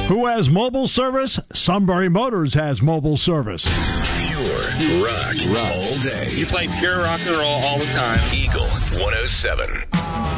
Who has mobile service? Sunbury Motors has mobile service. Pure rock all day. You play pure rock and roll all the time. Eagle 107.